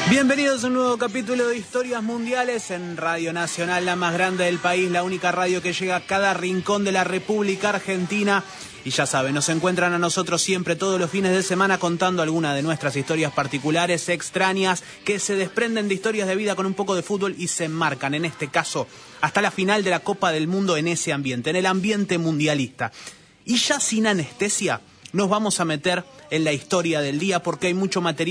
Bienvenidos a un nuevo capítulo de Historias Mundiales en Radio Nacional, la más grande del país, la única radio que llega a cada rincón de la República Argentina. Y ya saben, nos encuentran a nosotros siempre todos los fines de semana contando alguna de nuestras historias particulares, extrañas, que se desprenden de historias de vida con un poco de fútbol y se enmarcan, en este caso, hasta la final de la Copa del Mundo en ese ambiente, en el ambiente mundialista. Y ya sin anestesia, nos vamos a meter en la historia del día porque hay mucho material